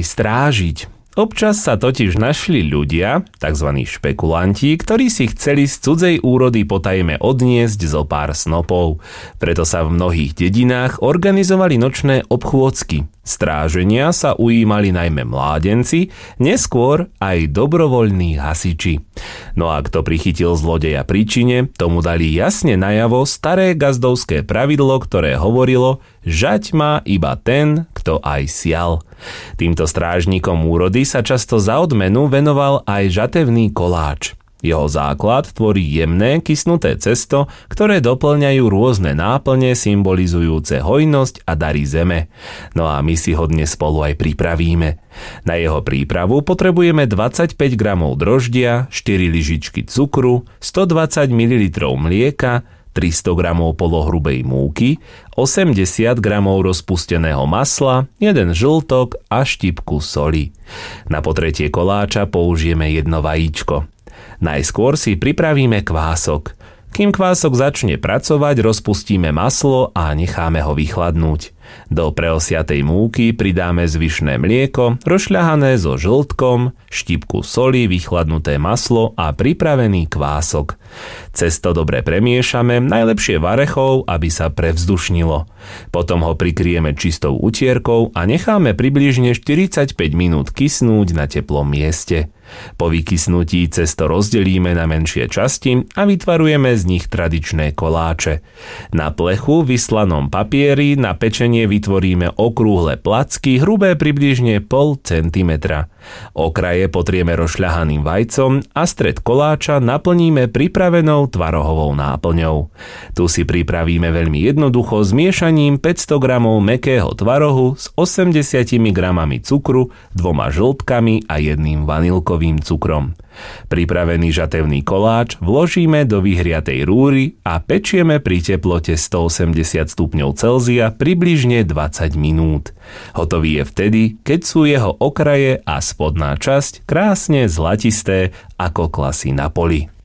strážiť. Občas sa totiž našli ľudia, tzv. Špekulanti, ktorí si chceli z cudzej úrody potajme odniesť zo pár snopov. Preto sa v mnohých dedinách organizovali nočné obchôdzky. Stráženia sa ujímali najmä mládenci, neskôr aj dobrovoľní hasiči. No a kto prichytil zlodeja pri čine, tomu dali jasne najavo staré gazdovské pravidlo, ktoré hovorilo: žať má iba ten, kto aj sial. Týmto strážnikom úrody sa často za odmenu venoval aj žatevný koláč. Jeho základ tvorí jemné kysnuté cesto, ktoré doplňajú rôzne náplne symbolizujúce hojnosť a dary zeme. No a my si ho dnes spolu aj pripravíme. Na jeho prípravu potrebujeme 25 gramov droždia, 4 lyžičky cukru, 120 ml mlieka, 300 gramov polohrubej múky, 80 gramov rozpusteného masla, 1 žltok a štipku soli. Na potretie koláča použijeme 1 vajíčko. Najskôr si pripravíme kvások. Kým kvások začne pracovať, rozpustíme maslo a necháme ho vychladnúť. Do preosiatej múky pridáme zvyšné mlieko, rozšľahané so žltkom, štipku soli, vychladnuté maslo a pripravený kvások. Cesto dobre premiešame, najlepšie varechou, aby sa prevzdušnilo. Potom ho prikryjeme čistou utierkou a necháme približne 45 minút kysnúť na teplom mieste. Po vykysnutí cesto rozdelíme na menšie časti a vytvarujeme z nich tradičné koláče. Na plechu vyslanom papieri na pečenie vytvoríme okrúhle placky hrubé približne 0,5 cm. Okraje potrieme rozšľahaným vajcom a stred koláča naplníme pripravenou tvarohovou náplňou. Tu si pripravíme veľmi jednoducho zmiešaním 500 g mäkkého tvarohu s 80 g cukru, 2 žltkami a 1 vanilkovým cukrom. Pripravený žatevný koláč vložíme do vyhriatej rúry a pečieme pri teplote 180 stupňov Celzia približne 20 minút. Hotový je vtedy, keď sú jeho okraje a spodná časť krásne zlatisté ako klasy na poli.